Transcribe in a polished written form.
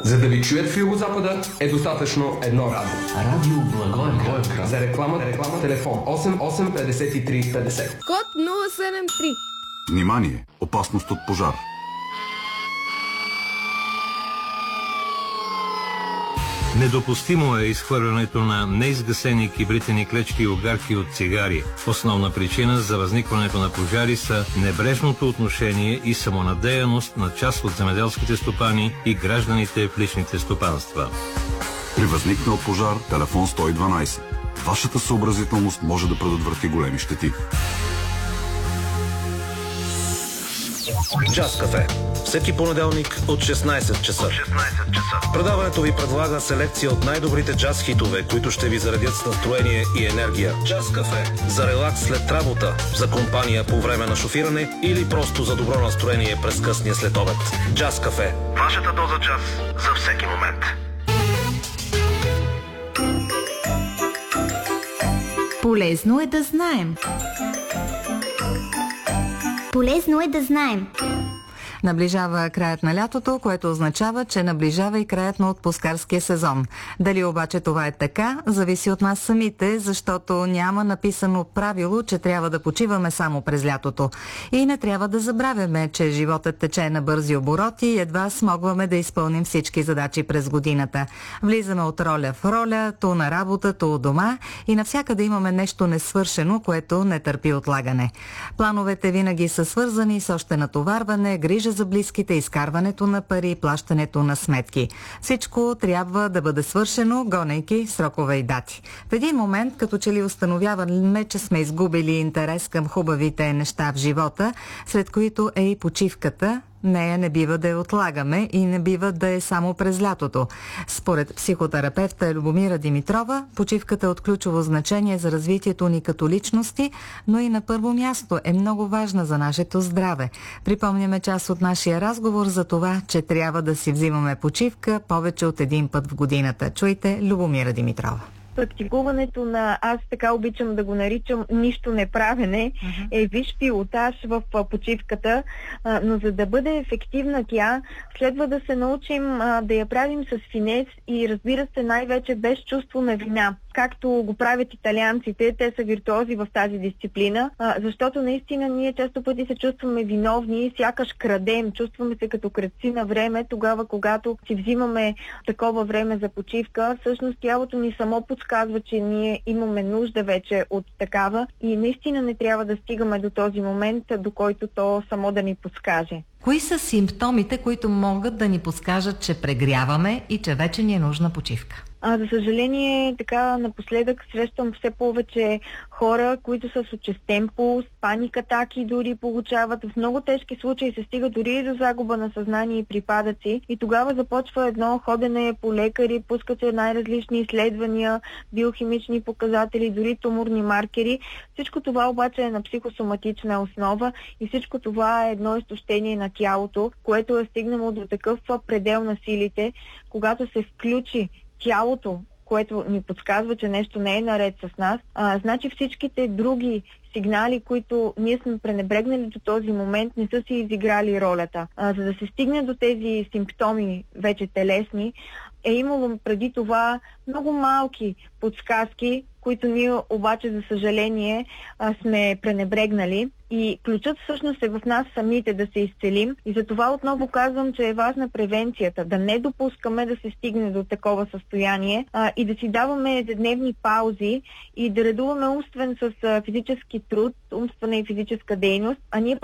За да ви чуят в Югозапада е достатъчно едно радио. Радио Благоевград. За реклама, телефон 88 53 50. Код 073. Внимание! Опасност от пожар. Недопустимо е изхвърлянето на неизгасени кибритени клечки и огарки от цигари. Основна причина за възникването на пожари са небрежното отношение и самонадеяност на част от земеделските стопани и гражданите в личните стопанства. При възникнал пожар, телефон 112. Вашата съобразителност може да предотврати големи щети. Джаз Кафе. Всеки понеделник от 16 часа. Предаването ви предлага селекция от най-добрите джаз хитове, които ще ви заредят с настроение и енергия. Джаз Кафе. За релакс след работа, за компания по време на шофиране или просто за добро настроение през късния следобед. Джаз Кафе. Вашата доза джаз за всеки момент. Полезно е да знаем. Полезно е да знаем. Наближава краят на лятото, което означава, че наближава и краят на отпускарския сезон. Дали обаче това е така, зависи от нас самите, защото няма написано правило, че трябва да почиваме само през лятото. И не трябва да забравяме, че животът тече на бързи обороти и едва смогваме да изпълним всички задачи през годината. Влизаме от роля в роля, то на работа, то от дома и навсякъде имаме нещо несвършено, което не търпи отлагане. Плановете винаги са свързани с още натоварване, грижа за близките, изкарването на пари, плащането на сметки. Всичко трябва да бъде свършено, гонейки срокове и дати. В един момент, като че ли установяваме, че сме изгубили интерес към хубавите неща в живота, сред които е и почивката, нея не бива да я отлагаме и не бива да е само през лятото. Според психотерапевта Любомира Димитрова, почивката е от ключово значение за развитието ни като личности, но и на първо място е много важна за нашето здраве. Припомняме част от нашия разговор за това, че трябва да си взимаме почивка повече от един път в годината. Чуйте Любомира Димитрова. Практикуването на, аз така обичам да го наричам, нищо неправене, е виж пилотаж в почивката, но за да бъде ефективна тя, следва да се научим да я правим с финес и, разбира се, най-вече без чувство на вина. Както го правят италианците, те са виртуози в тази дисциплина, защото наистина ние често пъти се чувстваме виновни, сякаш крадем, чувстваме се като крадци на време, тогава когато си взимаме такова време за почивка. Всъщност тялото ни само подсказва, че ние имаме нужда вече от такава и наистина не трябва да стигаме до този момент, до който то само да ни подскаже. Кои са симптомите, които могат да ни подскажат, че прегряваме и че вече ни е нужна почивка? За съжаление, така напоследък срещам все повече хора, които са с учестен пулс, паникатаки дори получават. В много тежки случаи се стига дори и до загуба на съзнание и припадъци. И тогава започва едно ходене по лекари, пускат се най-различни изследвания, биохимични показатели, дори туморни маркери. Всичко това обаче е на психосоматична основа и всичко това е едно изтощение на тялото, което е стигнало до такъв предел на силите, когато се включи тялото, което ни подсказва, че нещо не е наред с нас, значи всичките други сигнали, които ние сме пренебрегнали до този момент, не са си изиграли ролята. За да се стигне до тези симптоми, вече телесни, е имало преди това много малки подсказки, които ние обаче, за съжаление, сме пренебрегнали. И ключът всъщност е в нас самите да се изцелим. И затова отново казвам, че е важна превенцията. Да не допускаме да се стигне до такова състояние и да си даваме ежедневни паузи и да редуваме умствен с физически труд, умствена и физическа дейност. А ние